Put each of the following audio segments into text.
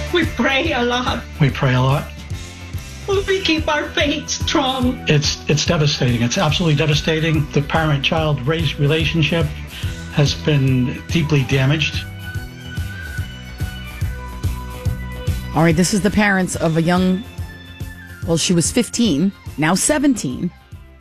We pray a lot. We pray a lot. We keep our faith strong. It's devastating. It's absolutely devastating. The parent-child race relationship has been deeply damaged. All right, this is the parents of a young, well, she was 15, now 17.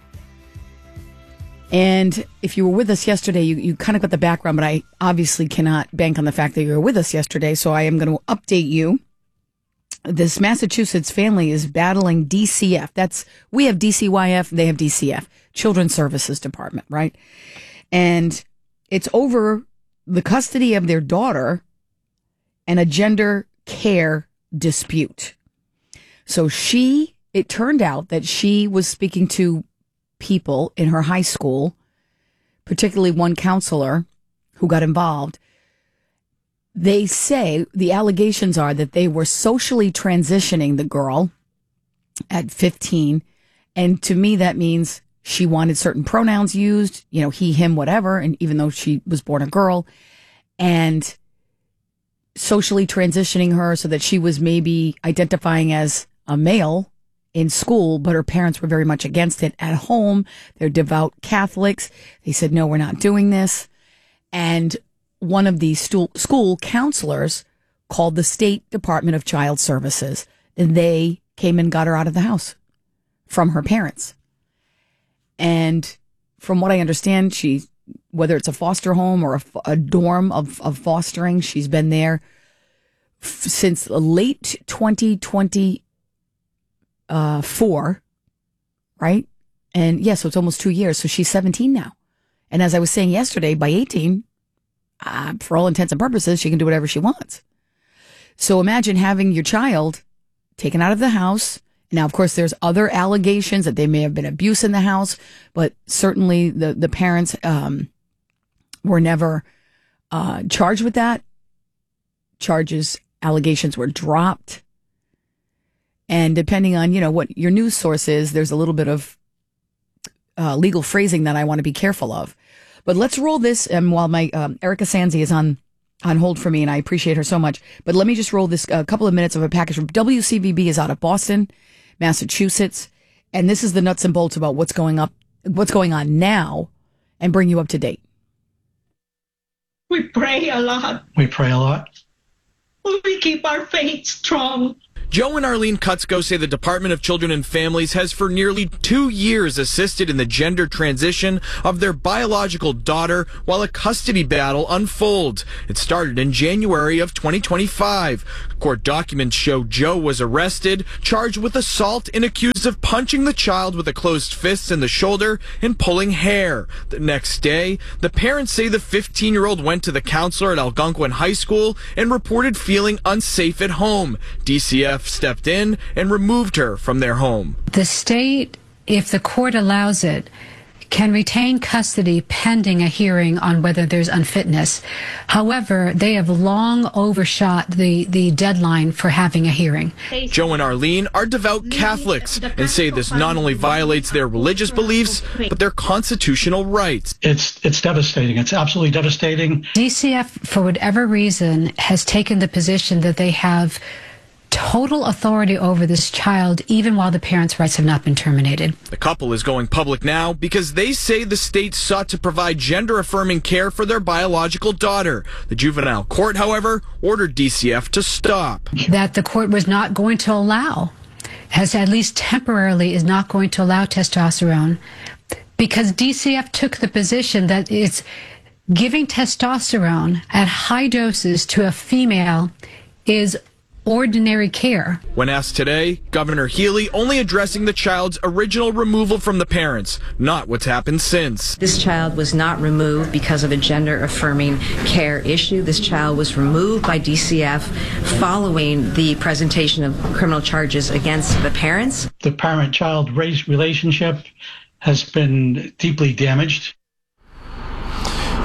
And if you were with us yesterday, you kind of got the background, but I obviously cannot bank on the fact that you were with us yesterday, so I am going to update you. This Massachusetts family is battling DCF. We have DCYF, they have DCF, Children's Services Department, right? And it's over the custody of their daughter and a gender care dispute. So it turned out that she was speaking to people in her high school, particularly one counselor who got involved. They say the allegations are that they were socially transitioning the girl at 15. And to me, that means she wanted certain pronouns used, he, him, whatever. And even though she was born a girl, and socially transitioning her so that she was maybe identifying as a male in school, but her parents were very much against it. At home, they're devout Catholics. They said, no, we're not doing this. And one of the school counselors called the State Department of Child Services, and they came and got her out of the house from her parents. And from what I understand, whether it's a foster home or a dorm of fostering, she's been there since late 2024, right? And yeah, so it's almost 2 years. So she's 17 now. And as I was saying yesterday, by 18, for all intents and purposes, she can do whatever she wants. So imagine having your child taken out of the house. Now, of course, there's other allegations that there may have been abuse in the house, but certainly the parents were never charged with that. Allegations were dropped. And depending on, what your news source is, there's a little bit of legal phrasing that I want to be careful of. But let's roll this. And while my Erica Sanzi is on hold for me, and I appreciate her so much. But let me just roll this couple of minutes of a package from WCVB is out of Boston, Massachusetts. And this is the nuts and bolts about what's going on now, and bring you up to date. We pray a lot. We pray a lot. We keep our faith strong. Joe and Arlene Kutzko say the Department of Children and Families has for nearly 2 years assisted in the gender transition of their biological daughter while a custody battle unfolds. It started in January of 2025. Court documents show Joe was arrested, charged with assault, and accused of punching the child with a closed fist in the shoulder and pulling hair. The next day, the parents say the 15-year-old went to the counselor at Algonquin High School and reported feeling unsafe at home. DCF stepped in and removed her from their home. The state, if the court allows it, can retain custody pending a hearing on whether there's unfitness. However, they have long overshot the deadline for having a hearing. Joe and Arlene are devout Catholics and say this not only violates their religious beliefs, but their constitutional rights. It's devastating. It's absolutely devastating. DCF, for whatever reason, has taken the position that they have total authority over this child, even while the parents' rights have not been terminated. The couple is going public now because they say the state sought to provide gender-affirming care for their biological daughter. The juvenile court, however, ordered DCF to stop. That the court was not going to allow, at least temporarily, is not going to allow testosterone, because DCF took the position that it's giving testosterone at high doses to a female is ordinary care. When asked today, Governor Healy only addressing the child's original removal from the parents, not what's happened since. This child was not removed because of a gender-affirming care issue. This child was removed by DCF following the presentation of criminal charges against the parents. The parent-child race relationship has been deeply damaged.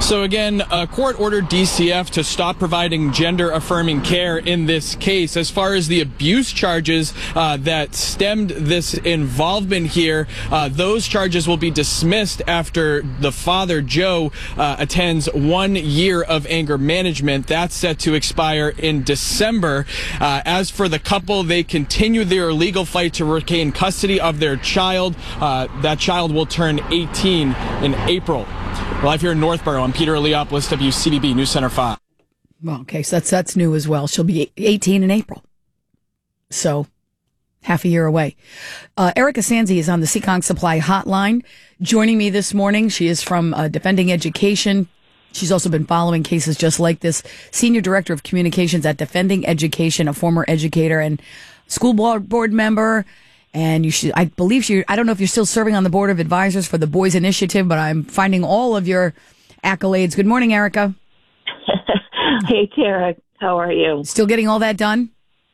So again, a court ordered DCF to stop providing gender-affirming care in this case. As far as the abuse charges that stemmed this involvement here, those charges will be dismissed after the father, Joe, attends 1 year of anger management. That's set to expire in December. As for the couple, they continue their legal fight to retain custody of their child. That child will turn 18 in April. Live here in Northborough, I'm Peter Leopolis, WCDB News Center 5. Well, okay, so that's new as well. She'll be 18 in April. So, half a year away. Erica Sanzi is on the Seekonk Supply Hotline. Joining me this morning, she is from Defending Education. She's also been following cases just like this. Senior Director of Communications at Defending Education, a former educator and school board member. And I don't know if you're still serving on the board of advisors for the Boys Initiative, but I'm finding all of your accolades. Good morning, Erica. Hey, Tara. How are you? Still getting all that done?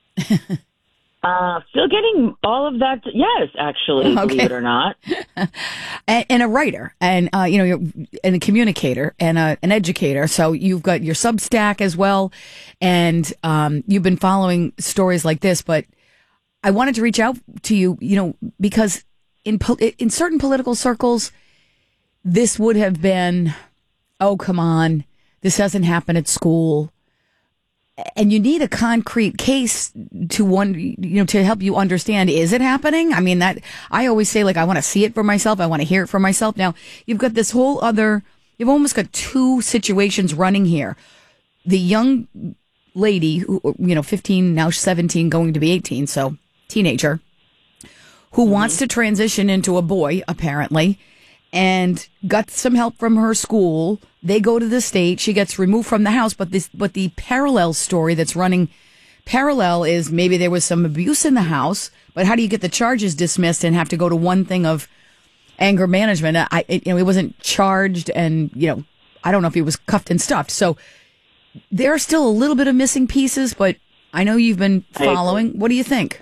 Still getting all of that. Yes, actually, okay. Believe it or not. and a writer and, you're and a communicator and an educator. So you've got your Substack as well. And you've been following stories like this, but I wanted to reach out to you, because in certain political circles, this would have been, oh, come on, this hasn't happened at school. And you need a concrete case to help you understand, is it happening? I mean, that I always say, I want to see it for myself. I want to hear it for myself. Now, you've got this whole you've almost got two situations running here. The young lady who, 15, now 17, going to be 18. So teenager who wants to transition into a boy, apparently, and got some help from her school. They go to the state. She gets removed from the house. But the parallel story that's running parallel is maybe there was some abuse in the house. But how do you get the charges dismissed and have to go to one thing of anger management? He wasn't charged, and I don't know if he was cuffed and stuffed. So there are still a little bit of missing pieces. But I know you've been following. What do you think?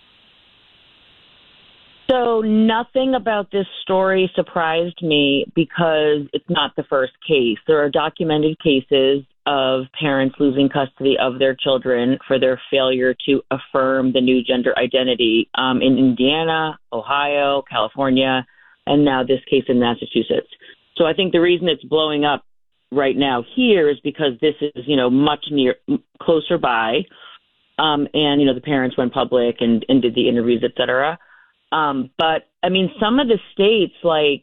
So nothing about this story surprised me because it's not the first case. There are documented cases of parents losing custody of their children for their failure to affirm the new gender identity in Indiana, Ohio, California, and now this case in Massachusetts. So I think the reason it's blowing up right now here is because this is, much closer by. And, the parents went public and did the interviews, et cetera. But I mean, some of the states,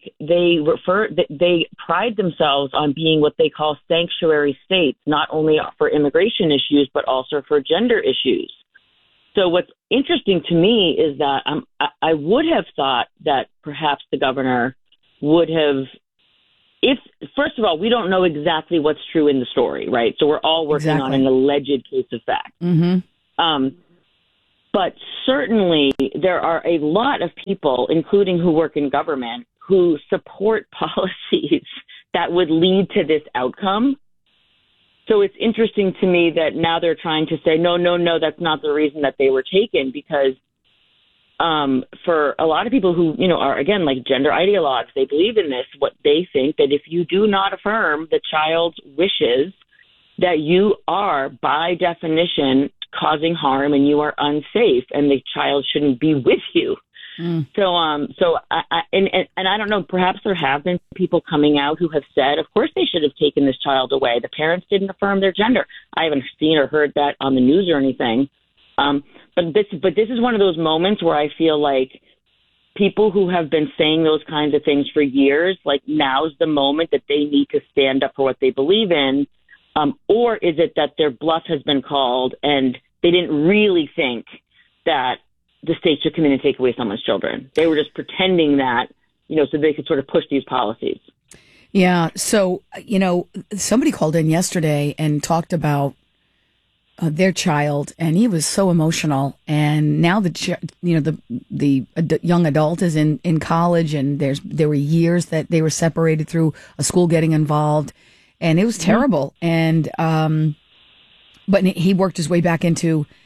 they pride themselves on being what they call sanctuary states, not only for immigration issues, but also for gender issues. So what's interesting to me is that I would have thought that perhaps the governor would have, first of all, we don't know exactly what's true in the story, right? So we're all working on an alleged case of fact. Mm-hmm. But certainly there are a lot of people, including who work in government, who support policies that would lead to this outcome. So it's interesting to me that now they're trying to say, no, that's not the reason that they were taken, because for a lot of people who, are, again, like gender ideologues, they believe in this, what they think that if you do not affirm the child's wishes, that you are, by definition, causing harm and you are unsafe and the child shouldn't be with you. So I don't know, perhaps there have been people coming out who have said, of course they should have taken this child away. The parents didn't affirm their gender. I haven't seen or heard that on the news or anything. But this is one of those moments where I feel like people who have been saying those kinds of things for years, now's the moment that they need to stand up for what they believe in. Or is it that their bluff has been called and they didn't really think that the state should come in and take away someone's children? They were just pretending that, so they could sort of push these policies. Yeah. So, somebody called in yesterday and talked about their child, and he was so emotional. And now the young adult is in college, and there were years that they were separated through a school getting involved. And it was terrible. And, but he worked his way back into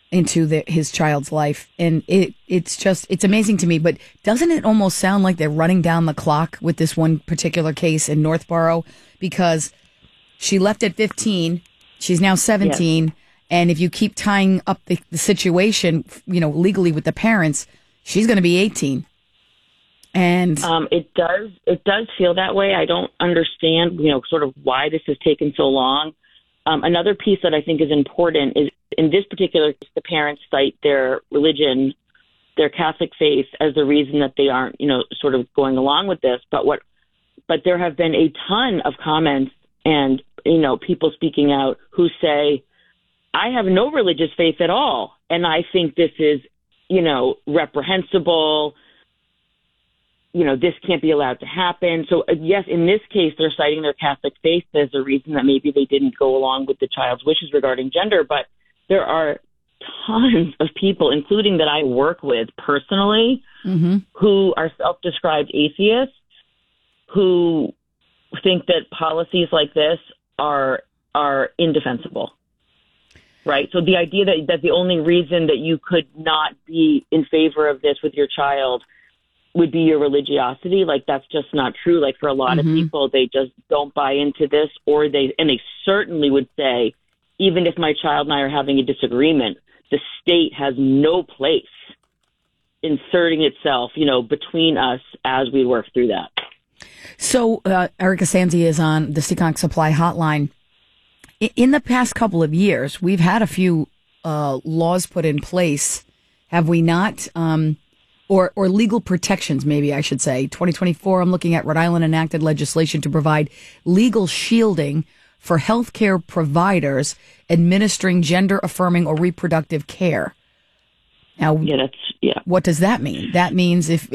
into his child's life. And it's amazing to me, but doesn't it almost sound like they're running down the clock with this one particular case in Northborough? Because she left at 15, she's now 17. Yes. And if you keep tying up the situation, legally with the parents, she's going to be 18. And it does feel that way. I don't understand, sort of why this has taken so long. Another piece that I think is important is in this particular case, the parents cite their religion, their Catholic faith as the reason that they aren't, sort of going along with this. But there have been a ton of comments and, people speaking out who say, I have no religious faith at all. And I think this is, reprehensible. This can't be allowed to happen. So, yes, in this case, they're citing their Catholic faith as a reason that maybe they didn't go along with the child's wishes regarding gender. But there are tons of people, including that I work with personally, who are self-described atheists, who think that policies like this are indefensible. Right. So the idea that the only reason that you could not be in favor of this with your child would be your religiosity, that's just not true. For a lot of people, they just don't buy into this, and they certainly would say, even if my child and I are having a disagreement, the state has no place inserting itself, between us as we work through that. So Erica Sanzi is on the Seekonk Supply Hotline. In the past couple of years, we've had a few laws put in place, have we not? Or legal protections, maybe I should say. 2024, I'm looking at Rhode Island enacted legislation to provide legal shielding for healthcare providers administering gender-affirming or reproductive care. Now, what does that mean? That means if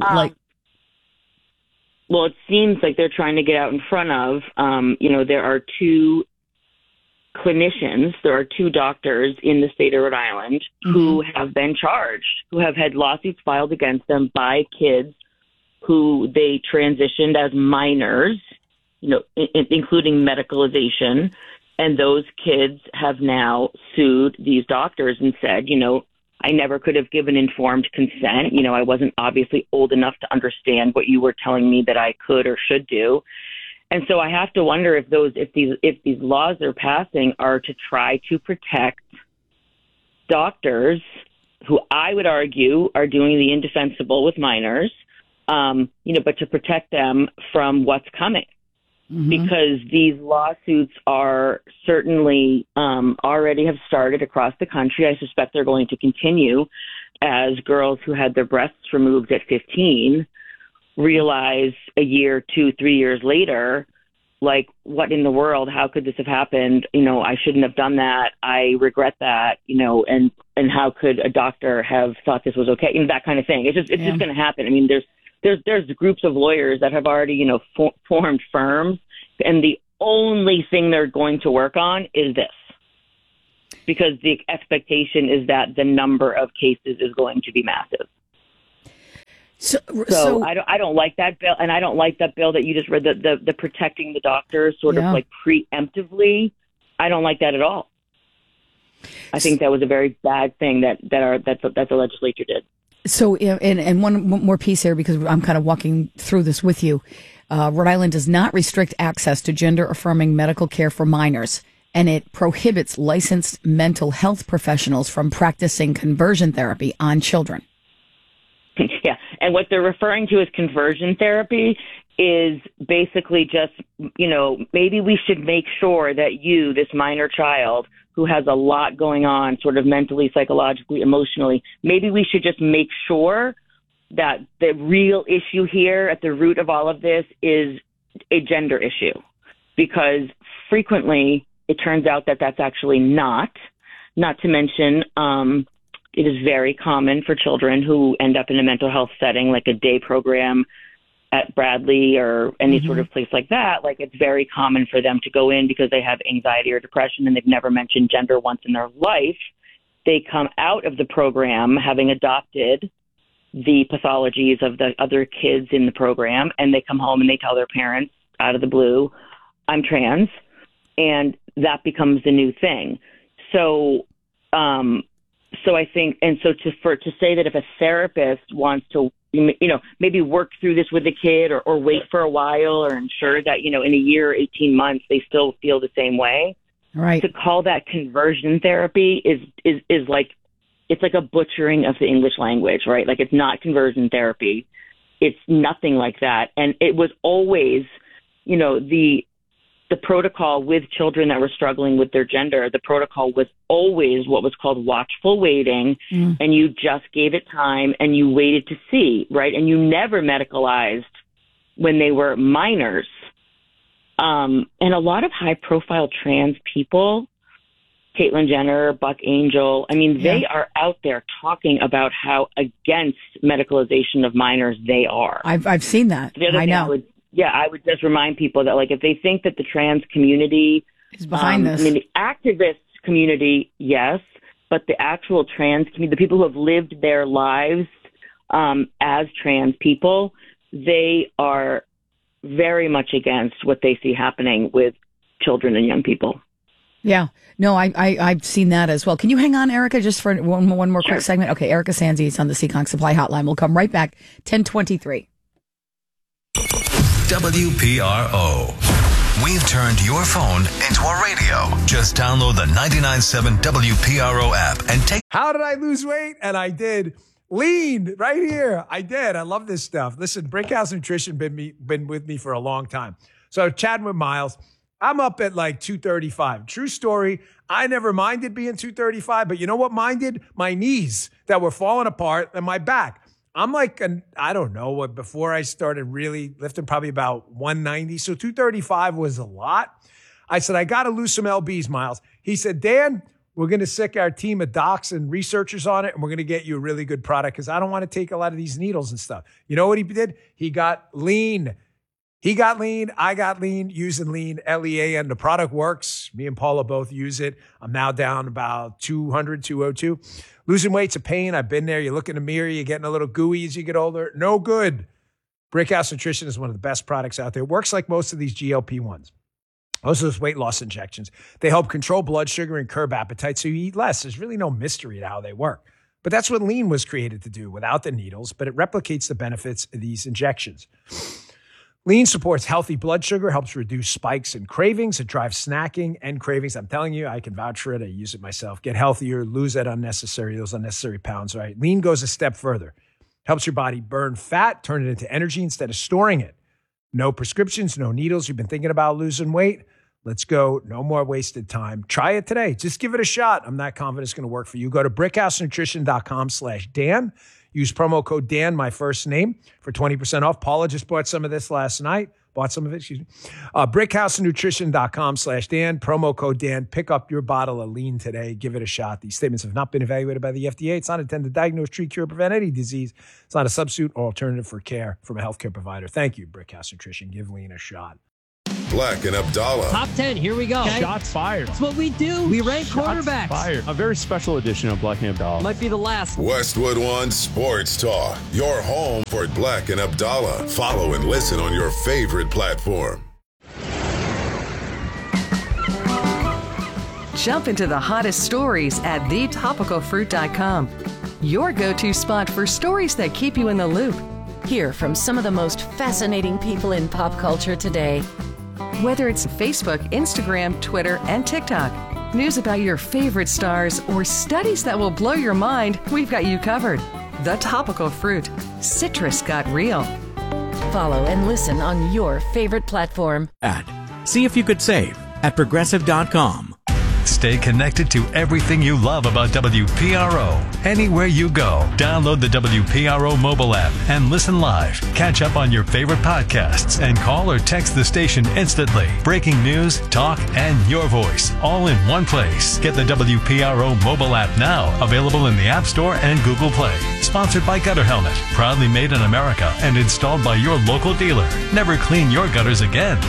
well, it seems like they're trying to get out in front of, there are two clinicians, there are two doctors in the state of Rhode Island who have been charged, who have had lawsuits filed against them by kids who they transitioned as minors, including medicalization. And those kids have now sued these doctors and said, I never could have given informed consent. I wasn't obviously old enough to understand what you were telling me that I could or should do. And so I have to wonder if these laws they're passing are to try to protect doctors who I would argue are doing the indefensible with minors, but to protect them from what's coming. Because these lawsuits are certainly already have started across the country. I suspect they're going to continue as girls who had their breasts removed at 15 realize a year, 2, 3 years later, what in the world, how could this have happened? I shouldn't have done that. I regret that, and how could a doctor have thought this was okay? That kind of thing. It's just going to happen. I mean, there's groups of lawyers that have already, formed firms, and the only thing they're going to work on is this, because the expectation is that the number of cases is going to be massive. So I don't like that bill, and I don't like that bill that you just read, the protecting the doctors of preemptively. I don't like that at all. I think that was a very bad thing that the legislature did. So, and one more piece here, because I'm kind of walking through this with you. Rhode Island does not restrict access to gender-affirming medical care for minors, and it prohibits licensed mental health professionals from practicing conversion therapy on children. Yeah, and what they're referring to as conversion therapy is basically just, maybe we should make sure that you, this minor child who has a lot going on sort of mentally, psychologically, emotionally, maybe we should just make sure that the real issue here at the root of all of this is a gender issue, because frequently it turns out that that's actually not to mention, it is very common for children who end up in a mental health setting, like a day program at Bradley or any sort of place like that. It's very common for them to go in because they have anxiety or depression and they've never mentioned gender once in their life. They come out of the program having adopted the pathologies of the other kids in the program, and they come home and they tell their parents out of the blue, I'm trans, and that becomes the new thing. So, so I think, and so to say that if a therapist wants to, maybe work through this with the kid or wait for a while or ensure that, in a year or 18 months, they still feel the same way. Right. To call that conversion therapy is like, it's like a butchering of the English language, right? Like, it's not conversion therapy. It's nothing like that. And it was always, the protocol with children that were struggling with their gender, the protocol was always what was called watchful waiting. And you just gave it time and you waited to see, right? And you never medicalized when they were minors. And a lot of high profile trans people, Caitlyn Jenner, Buck Angel, they are out there talking about how against medicalization of minors they are. I've seen that. I know. I would just remind people that, like, if they think that the trans community is behind this, the activist community, yes, but the actual trans community, the people who have lived their lives as trans people, they are very much against what they see happening with children and young people. Yeah. No, I've seen that as well. Can you hang on, Erica, just for one more quick segment? Okay, Erica Sanzi is on the Seekonk Supply Hotline. We'll come right back, 10:23. WPRO. We've turned your phone into a radio. Just download the 99.7 WPRO app and take... How did I lose weight? And I did. Lean right here. I did. I love this stuff. Listen, Brickhouse Nutrition been with me for a long time. So chatting with Miles, I'm up at like 235. True story. I never minded being 235, but you know what minded? My knees that were falling apart and my back. I'm like, I don't know, before I started really lifting, probably about 190. So 235 was a lot. I said, I got to lose some LBs, Miles. He said, Dan, we're going to sick our team of docs and researchers on it, and we're going to get you a really good product because I don't want to take a lot of these needles and stuff. You know what he did? He got lean. He got lean. I got lean using lean, LEAN. The product works. Me and Paula both use it. I'm now down about 200, 202. Losing weight's a pain. I've been there. You look in the mirror, you're getting a little gooey as you get older. No good. Brickhouse Nutrition is one of the best products out there. It works like most of these GLP-1s. Most of those weight loss injections. They help control blood sugar and curb appetite so you eat less. There's really no mystery to how they work. But that's what lean was created to do without the needles, but it replicates the benefits of these injections. Lean supports healthy blood sugar, helps reduce spikes and cravings. It drives snacking and cravings. I'm telling you, I can vouch for it. I use it myself. Get healthier, lose those unnecessary pounds, right? Lean goes a step further. Helps your body burn fat, turn it into energy instead of storing it. No prescriptions, no needles. You've been thinking about losing weight? Let's go. No more wasted time. Try it today. Just give it a shot. I'm not confident it's going to work for you. Go to brickhousenutrition.com/Dan. Use promo code Dan, my first name, for 20% off. Paula just bought some of this last night. Brickhousenutrition.com/Dan. Promo code Dan. Pick up your bottle of lean today. Give it a shot. These statements have not been evaluated by the FDA. It's not intended to diagnose, treat, cure, or prevent any disease. It's not a substitute or alternative for care from a healthcare provider. Thank you, Brickhouse Nutrition. Give lean a shot. Black and Abdallah. Top 10, here we go. Okay. Shots fired. That's what we do. We rank quarterbacks. Fired. A very special edition of Black and Abdallah. Might be the last. Westwood One Sports Talk. Your home for Black and Abdallah. Follow and listen on your favorite platform. Jump into the hottest stories at thetopicalfruit.com. Your go-to spot for stories that keep you in the loop. Hear from some of the most fascinating people in pop culture today. Whether it's Facebook, Instagram, Twitter, and TikTok, news about your favorite stars, or studies that will blow your mind, we've got you covered. The Topical Fruit. Citrus got real. Follow and listen on your favorite platform. See if you could save at Progressive.com. Stay connected to everything you love about WPRO. Anywhere you go, download the WPRO mobile app and listen live. Catch up on your favorite podcasts and call or text the station instantly. Breaking news, talk, and your voice all in one place. Get the WPRO mobile app now, available in the App Store and Google Play. Sponsored by Gutter Helmet, proudly made in America and installed by your local dealer. Never clean your gutters again.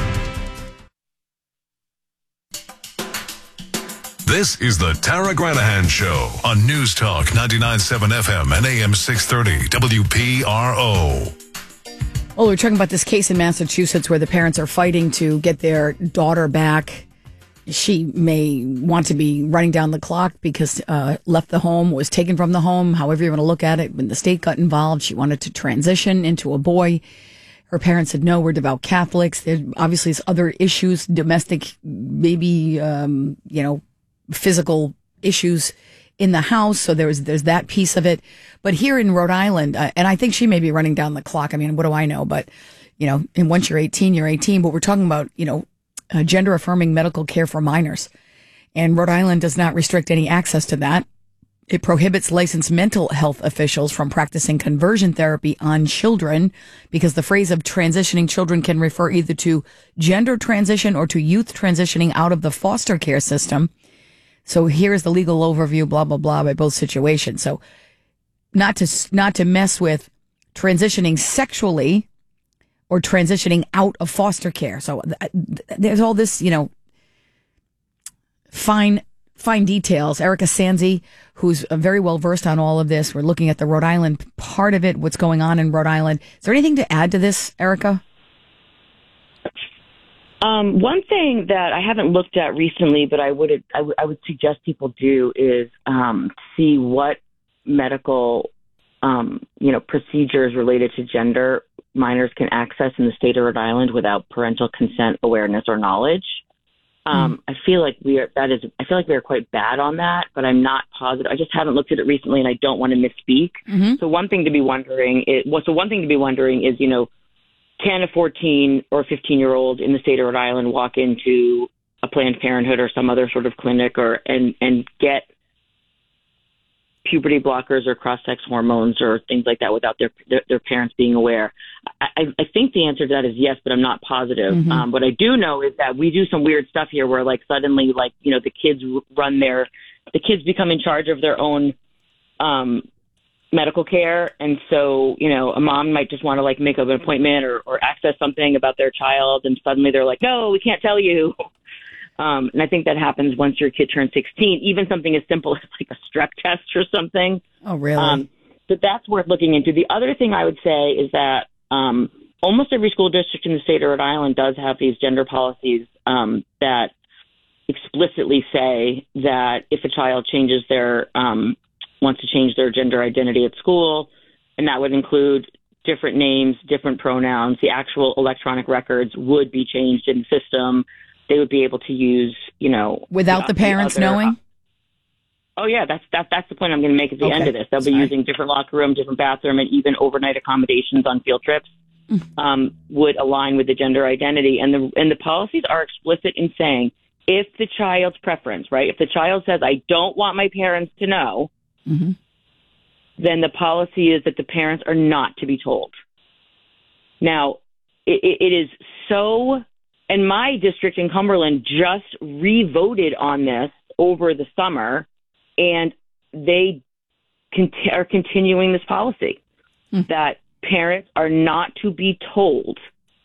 This is the Tara Granahan Show on News Talk 99.7 FM and AM 630 WPRO. Well, we're talking about this case in Massachusetts where the parents are fighting to get their daughter back She may want to be running down the clock because left the home, was taken from the home, however you want to look at it. When the state got involved, she wanted to transition into a boy. Her parents said, no, we're devout Catholics. There obviously is other issues, domestic, maybe, physical issues in the house. So there's that piece of it. But here in Rhode Island, and I think she may be running down the clock. I mean, what do I know? But, and once you're 18, you're 18. But we're talking about, gender affirming medical care for minors. And Rhode Island does not restrict any access to that. It prohibits licensed mental health officials from practicing conversion therapy on children because the phrase of transitioning children can refer either to gender transition or to youth transitioning out of the foster care system. So here's the legal overview, blah, blah, blah, by both situations. So not to mess with transitioning sexually or transitioning out of foster care. So there's all this, fine details. Erica Sanzi, who's very well versed on all of this. We're looking at the Rhode Island part of it, what's going on in Rhode Island. Is there anything to add to this, Erica? One thing that I haven't looked at recently, but I would suggest people do is see what medical procedures related to gender minors can access in the state of Rhode Island without parental consent, awareness, or knowledge. I feel like we are quite bad on that, but I'm not positive. I just haven't looked at it recently, and I don't want to misspeak. Mm-hmm. So one thing to be wondering is, can a 14 or 15-year-old in the state of Rhode Island walk into a Planned Parenthood or some other sort of clinic and get puberty blockers or cross-sex hormones or things like that without their parents being aware? I think the answer to that is yes, but I'm not positive. Mm-hmm. What I do know is that we do some weird stuff here where suddenly the kids become in charge of their own medical care. And so, a mom might just want to make an appointment or access something about their child. And suddenly they're like, no, we can't tell you. And I think that happens once your kid turns 16, even something as simple as a strep test or something. Oh, really? But that's worth looking into. The other thing I would say is that almost every school district in the state of Rhode Island does have these gender policies that explicitly say that if a child changes wants to change their gender identity at school, and that would include different names, different pronouns, the actual electronic records would be changed in the system. They would be able to use, without the parents knowing. Oh yeah, that's the point I'm going to make at the end of this. They'll be using different locker room, different bathroom, and even overnight accommodations on field trips would align with the gender identity. And the policies are explicit in saying if the child's preference, right? If the child says, I don't want my parents to know, mm-hmm. then the policy is that the parents are not to be told. Now, it is so, and my district in Cumberland just re-voted on this over the summer, and they are continuing this policy that parents are not to be told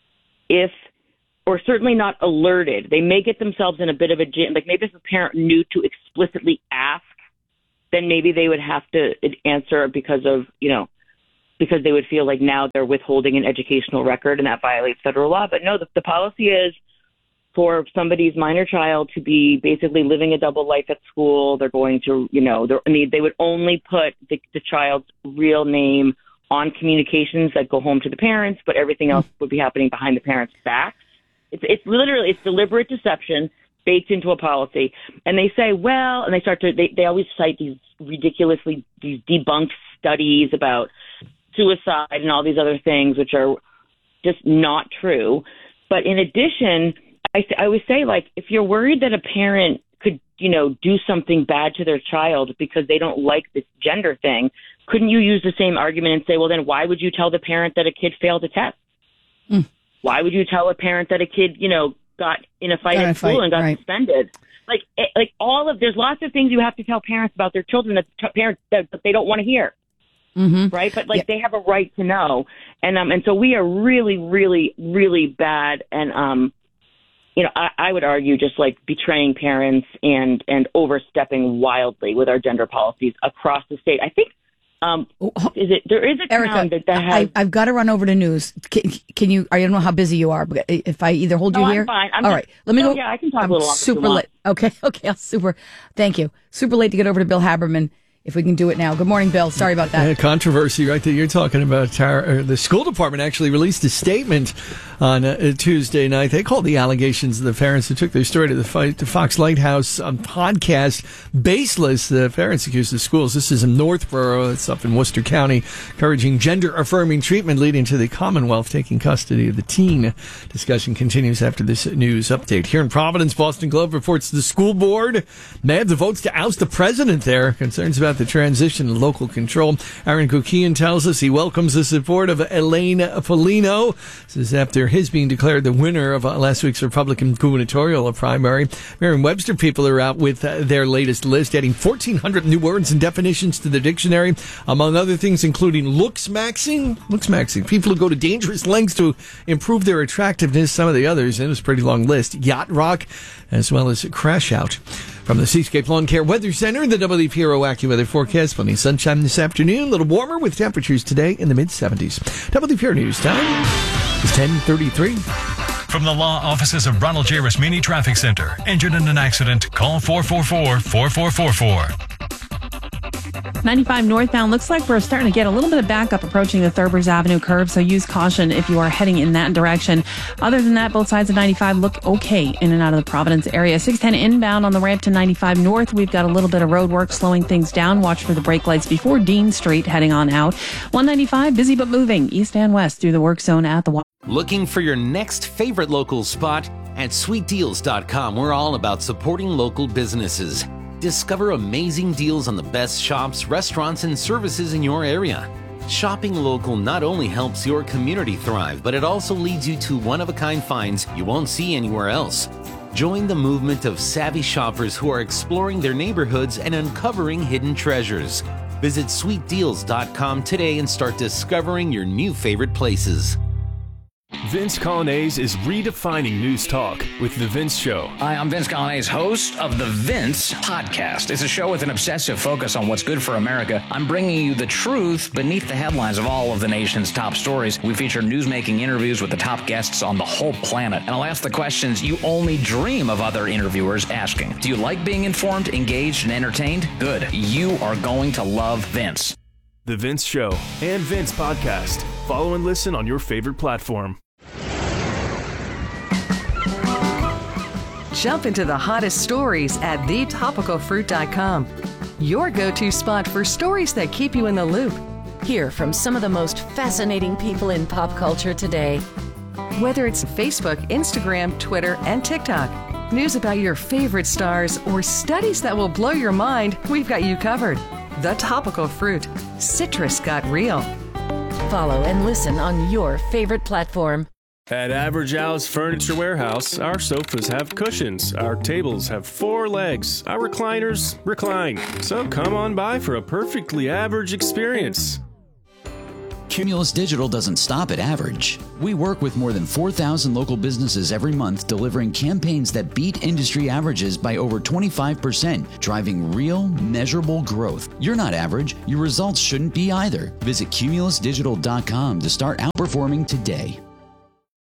or certainly not alerted. They may get themselves in a bit of a jam. Maybe if a parent knew to explicitly ask, then maybe they would have to answer because they would feel like now they're withholding an educational record and that violates federal law. But no, the policy is for somebody's minor child to be basically living a double life at school. They're going to, they would only put the child's real name on communications that go home to the parents, but everything else would be happening behind the parents' backs. It's deliberate deception baked into a policy. And they say, well, and they always cite these debunked studies about suicide and all these other things, which are just not true. But in addition, I always say, if you're worried that a parent could, do something bad to their child because they don't like this gender thing, couldn't you use the same argument and say, well, then why would you tell the parent that a kid failed a test? Why would you tell a parent that a kid, got in a fight at school and got suspended? There's lots of things you have to tell parents about their children that parents that they don't want to hear. Mm-hmm. Right. But they have a right to know. And so we are really, really, really bad. And, I would argue just betraying parents and overstepping wildly with our gender policies across the state. I think There is a town Erica, that has. I've got to run over to news. Can you? I don't know how busy you are, but if I either hold you No, here, I'm fine. all right. Let me go. Yeah, I can talk I'm a little longer. super late. Okay. Thank you. Super late to get over to Bill Haberman. If we can do it now. Good morning, Bill. Sorry about that. Controversy right there you're talking about. The school department actually released a statement on Tuesday night. They called the allegations of the parents who took their story to the Fox Lighthouse podcast baseless. The parents accused the schools, this is in Northborough, it's up in Worcester County, encouraging gender-affirming treatment, leading to the Commonwealth taking custody of the teen. Discussion continues after this news update. Here in Providence, Boston Globe reports the school board may have the votes to oust the president there. Concerns about the transition and local control. Aaron Kukian tells us he welcomes the support of Elaine Foligno. This is after his being declared the winner of last week's Republican gubernatorial primary. Merriam-Webster people are out with their latest list, adding 1,400 new words and definitions to the dictionary, among other things including looks-maxing. People who go to dangerous lengths to improve their attractiveness. Some of the others, and it was a pretty long list, yacht rock, as well as crash out. From the Seascape Lawn Care Weather Center, the WPRO AccuWeather forecast. Plenty sunshine this afternoon. A little warmer with temperatures today in the mid-70s. WPRO News time is 10:33. From the law offices of Ronald J. Rasmini Traffic Center. Injured in an accident? Call 444-4444. 95 northbound looks like we're starting to get a little bit of backup approaching the Thurbers Avenue curve, so use caution if you are heading in that direction. Other than that, both sides of 95 look okay in and out of the Providence area. 610 inbound on the ramp to 95 north. We've got a little bit of road work slowing things down. Watch for the brake lights before Dean Street heading on out. 195 busy but moving east and west through the work zone at the Looking for your next favorite local spot? At sweetdeals.com, we're all about supporting local businesses. Discover amazing deals on the best shops, restaurants, and services in your area. Shopping local not only helps your community thrive, but it also leads you to one-of-a-kind finds you won't see anywhere else. Join the movement of savvy shoppers who are exploring their neighborhoods and uncovering hidden treasures. Visit sweetdeals.com today and start discovering your new favorite places. Vince Colonnese is redefining news talk with The Vince Show. Hi, I'm Vince Colonnese, host of The Vince Podcast. It's a show with an obsessive focus on what's good for America. I'm bringing you the truth beneath the headlines of all of the nation's top stories. We feature newsmaking interviews with the top guests on the whole planet. And I'll ask the questions you only dream of other interviewers asking. Do you like being informed, engaged, and entertained? Good. You are going to love Vince. The Vince Show and Vince Podcast. Follow and listen on your favorite platform. Jump into the hottest stories at thetopicalfruit.com. Your go-to spot for stories that keep you in the loop. Hear from some of the most fascinating people in pop culture today. Whether it's Facebook, Instagram, Twitter, and TikTok, news about your favorite stars, or studies that will blow your mind, we've got you covered. The Topical Fruit. Citrus got real. Follow and listen on your favorite platform. At Average Al's Furniture Warehouse, our sofas have cushions, our tables have 4 legs, our recliners recline. So come on by for a perfectly average experience. Cumulus Digital doesn't stop at average. We work with more than 4,000 local businesses every month, delivering campaigns that beat industry averages by over 25%, driving real, measurable growth. You're not average. Your results shouldn't be either. Visit cumulusdigital.com to start outperforming today.